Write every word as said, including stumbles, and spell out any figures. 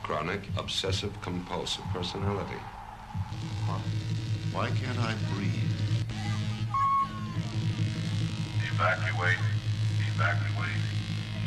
chronic obsessive-compulsive personality. Why can't I breathe? Evacuate. Evacuate.